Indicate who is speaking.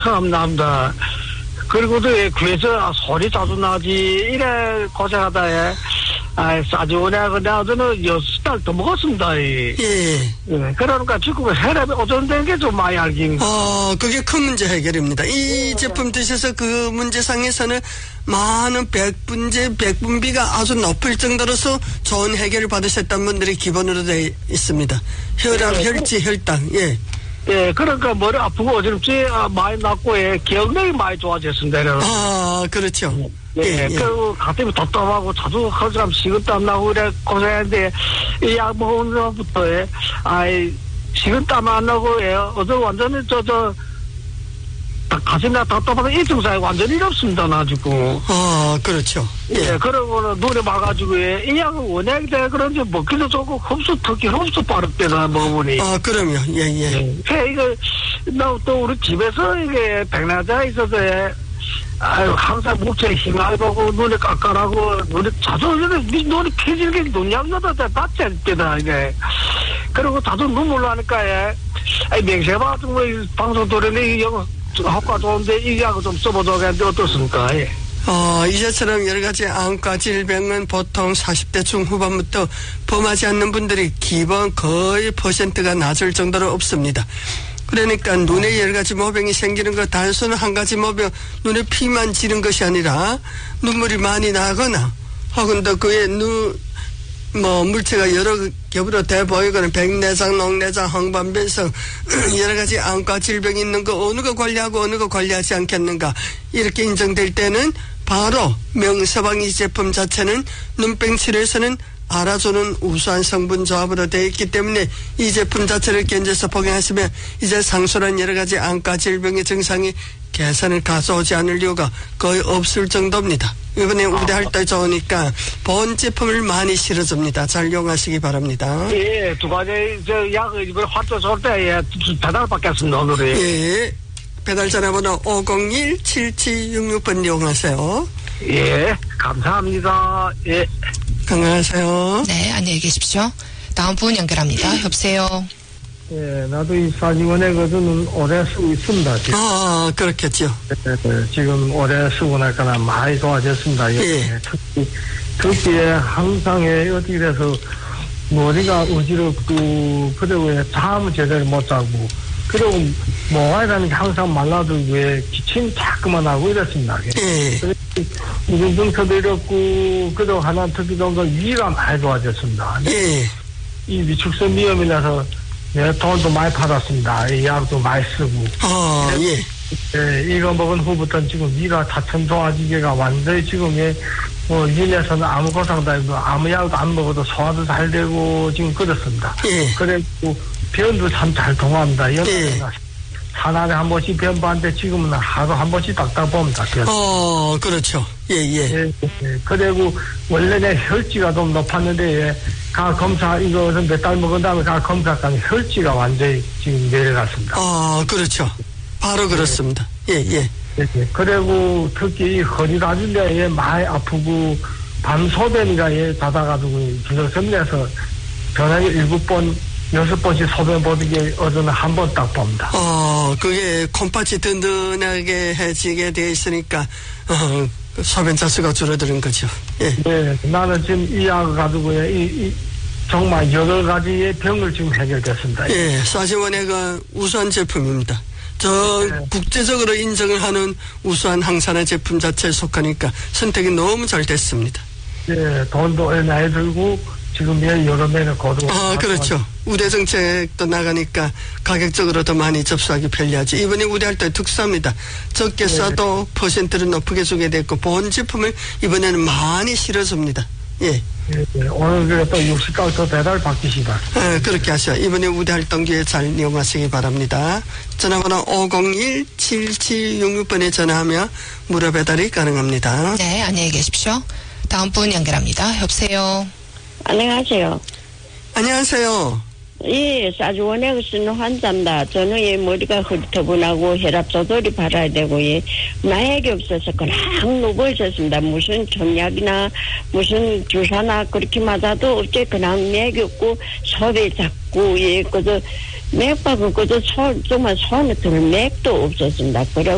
Speaker 1: 참남다. 그리고도 귀에서 소리 자주 나지. 이래 고생하다, 예. 싸지오냐, 근데 저는 6달 더 먹었습니다, 예. 그러니까 지금 혈압이 오전된 게 좀 많이 알긴.
Speaker 2: 그게 큰 문제 해결입니다. 이 제품 드셔서 그 문제상에서는 많은 백분비가 아주 높을 정도로서 좋은 해결을 받으셨다는 분들이 기본으로 되어 있습니다. 혈압, 혈지, 혈당, 예.
Speaker 1: 예, 그러니까 머리 아프고 어지럽지 많이 났고, 예, 기억력이 많이 좋아졌습니다.
Speaker 2: 그렇죠.
Speaker 1: 예. 그리고 가끔이 답답하고 자주 허리감 식은땀 나고 그래 고생했는데, 이 약 먹은 것부터, 예, 식은땀 안 나고, 예, 어제 완전히 가슴이 답답하고 이 증상이 완전히 이렇습니다, 나 지금.
Speaker 2: 그렇죠.
Speaker 1: 예, 그러고는 눈에 막아가지고, 예, 이 약은 원액이 돼 그런지 먹기도 좋고, 특히 흡수 빠르대나 먹으니.
Speaker 2: 그럼요. 예.
Speaker 1: 이거, 또 우리 집에서 이게 백내장이 있어서, 예, 항상 목체에 힘을 보고, 눈에 깎아라고, 눈에 자주, 눈이 켜지는 게 눈약이다, 닿지 않을 때다, 이게. 그리고 자주 눈물 나니까, 예, 맹세 같은 거, 방송 들으니, 이거, 효과 좋은데, 이 약을 좀 써보자겠는데, 어떻습니까, 예.
Speaker 2: 이제처럼 여러 가지 안과 질병은 보통 40대 중후반부터 범하지 않는 분들이 기본 거의 퍼센트가 낮을 정도로 없습니다. 그러니까 눈에 여러 가지 모병이 생기는 거 단순 한 가지 모병, 눈에 피만 지는 것이 아니라 눈물이 많이 나거나 혹은 또 그의 물체가 여러 겹으로 돼 보이거나 백내장, 녹내장, 항반변성 여러 가지 안과 질병이 있는 거 어느 거 관리하고 어느 거 관리하지 않겠는가 이렇게 인정될 때는 바로 명서방 이 제품 자체는 눈병 치료에서는 알아주는 우수한 성분 조합으로 되어 있기 때문에 이 제품 자체를 견뎌서 복용하시면 이제 상수란 여러 가지 안과 질병의 증상이 개선을 가져오지 않을 이유가 거의 없을 정도입니다. 이번에 우대할 때 좋으니까 본 제품을 많이 실어줍니다. 잘 이용하시기 바랍니다.
Speaker 1: 예, 두 가지 약을 이번에 활동 쏠 때 배달 받겠습니다. 오늘은.
Speaker 2: 예, 배달 전화번호 501-7766번 이용하세요.
Speaker 1: 예, 감사합니다. 예.
Speaker 2: 건강하세요.
Speaker 3: 네, 안녕히 계십시오. 다음 분 연결합니다. 여보세요.
Speaker 1: 예, 나도 이 사지원에 그거는 오래 쓰고 있습니다. 지금.
Speaker 2: 그렇겠죠.
Speaker 1: 네, 지금 오래 쓰고 나니까 많이 좋아졌습니다.
Speaker 2: 예.
Speaker 1: 특히 항상 어떻게 돼서 머리가 어지럽고 그리고 잠을 제대로 못 자고 그리고 모아라는 게 항상 말라들고 기침이 자꾸만 나고 이랬습니다. 우중증서도 이렇고 그리고 하나 특히 정도 위가 많이 좋아졌습니다. 이 위축성 위염이라서 돈도 많이 받았습니다. 이 약도 많이 쓰고. 이거 먹은 후부터는 지금 위가 자천 좋아지기가 완전히 지금 일에서는 아무 고상도 아니고 아무 약도 안 먹어도 소화도 잘 되고 지금 그렇습니다. 그리고 변도 참 잘 통합니다. 하나에 한 번씩 변 봤는데 지금은 하루 한 번씩 딱딱 봅니다.
Speaker 2: 그렇죠.
Speaker 1: 그리고 원래 내 혈지가 좀 높았는데 가 검사 이거 몇 달 먹은 다음에 가 검사까지 혈지가 완전히 지금 내려갔습니다.
Speaker 2: 그렇죠. 바로 그렇습니다.
Speaker 1: 그리고 특히 허리 가진데 많이 아프고 밤소변이가 닫아가지고 기저섬에서 전화기 7번 6번씩 소변 보는 게 어제는 한 번 딱 봅니다.
Speaker 2: 그게 콩팥이 든든하게 해지게 되어 있으니까 소변 자수가 줄어드는 거죠.
Speaker 1: 네, 나는 지금 이 약을 가지고 정말 여러 가지의 병을 지금 해결됐습니다.
Speaker 2: 사지원의 그 우수한 제품입니다. 국제적으로 인정을 하는 우수한 항산화 제품 자체에 속하니까 선택이 너무 잘 됐습니다.
Speaker 1: 돈도 많이 들고 지금 여름에는 거두.
Speaker 2: 그렇죠. 우대 정책도 나가니까 가격적으로 더 많이 접수하기 편리하죠. 이번에 우대할 때 특수합니다. 적게 써도 퍼센트를 높게 주게 됐고 본 제품을 이번에는 많이 실어줍니다.
Speaker 1: 오늘 또 60가구 배달 받기시다.
Speaker 2: 그렇게 하셔. 이번에 우대 활동 기회 잘 이용하시기 바랍니다. 전화번호 501-7766번에 전화하며 무료 배달이 가능합니다.
Speaker 3: 네, 안녕히 계십시오. 다음 분 연결합니다. 여보세요.
Speaker 4: 안녕하세요.
Speaker 2: 안녕하세요.
Speaker 4: 사주원에 쓰는 환자입니다. 저는 머리가 흐릿해분하고 혈압 조절이 바라야 되고 마약이 없어서 그냥 누워 있었습니다. 무슨 점약이나 무슨 주사나 그렇게 맞아도 어째 그냥 맥이 없고 소리 작고 그저 맥박은 그저 정말 손에 들 맥도 없었습니다. 그래